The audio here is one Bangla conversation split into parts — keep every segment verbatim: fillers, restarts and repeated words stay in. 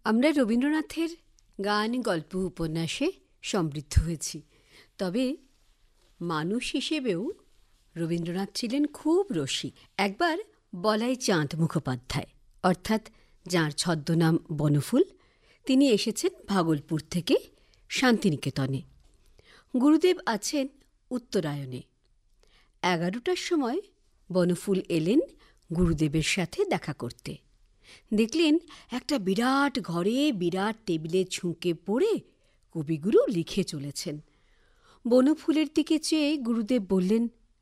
আমরা রবীন্দ্রনাথের গান, গল্প, উপন্যাসে সমৃদ্ধ হয়েছি। তবে মানুষ হিসেবেও রবীন্দ্রনাথ ছিলেন খুব রসিক। একবার বলাই চাঁদ মুখোপাধ্যায়, অর্থাৎ যাঁর ছদ্মনাম বনফুল, তিনি এসেছেন ভাগলপুর থেকে শান্তিনিকেতনে। গুরুদেব আছেন উত্তরায়ণে। এগারোটার সময় বনফুল এলেন গুরুদেবের সাথে দেখা করতে। দেখলেন একটা বিরাট ঘরে বিরাট টেবিলে ঝুঁকে পড়ে কবিগুরু লিখে চলেছেন। বনফুলের দিকে চেয়ে গুরুদেব বললেন,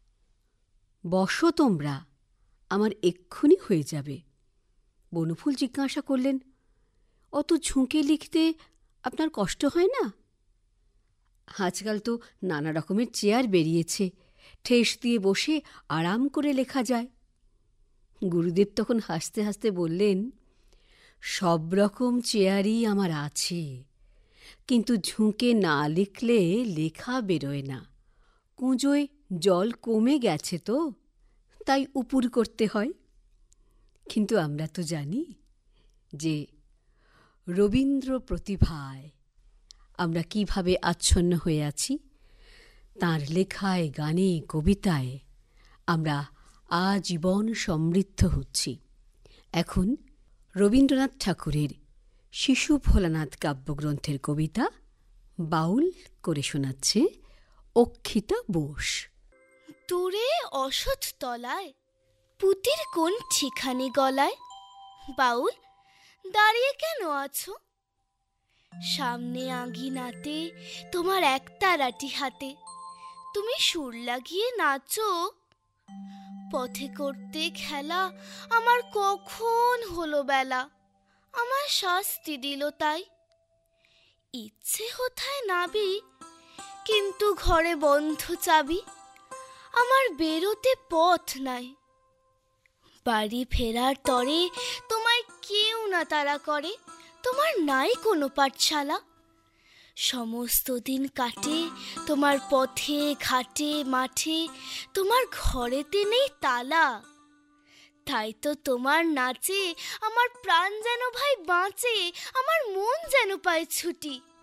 বসো তোমরা, আমার এক্ষুনি হয়ে যাবে। বনফুল জিজ্ঞাসা করলেন, অত ঝুঁকে লিখতে আপনার কষ্ট হয় না? আজকাল তো নানা রকমের চেয়ার বেরিয়েছে, ঠেস দিয়ে বসে আরাম করে লেখা যায়। গুরুদেব তখন হাসতে হাসতে বললেন, সব রকম চেয়ারই আমার আছে, কিন্তু ঝুঁকে না লিখলে লেখা বেরোয় না। কুঁজোয় জল কমে গেছে তো, তাই উপুর করতে হয়। কিন্তু আমরা তো জানি যে রবীন্দ্র প্রতিভায় আমরা কিভাবে আচ্ছন্ন হয়ে আছি। তাঁর লেখায়, গানে, কবিতায় আমরা আজীবন সমৃদ্ধ হচ্ছি। এখন রবীন্দ্রনাথ ঠাকুরের শিশু ভোলানাথ কাব্যগ্রন্থের কবিতা বাউল করে শোনাচ্ছে অক্ষিতা বোস। দূরে অসৎ তলায় পুতির কোন ঠিখানি গলায়, বাউল দাঁড়িয়ে কেন আছো? সামনে আঙিনাতে তোমার একতারাটি হাতে, তুমি সুর লাগিয়ে নাচো। পথে করতে খেলা আমার কখন হলো বেলা, আমার শাস্তি দিল তাই। ইচ্ছে হোথায় নাবি, কিন্তু ঘরে বন্ধ চাবি, আমার বেরোতে পথ নাই। বাড়ি ফেরার তরে তোমায় কেউ না তাড়া করে, তোমার নাই কোনো পাঠশালা। সমস্ত দিন কাটে তোমার পথে ঘাটে মাঠে, তোমার ঘরেতে নেই তালা। তাই তো তোমার নাচে আমার প্রাণ যেন ভাই বাঁচে, আমার মন যেন পায় ছুটি।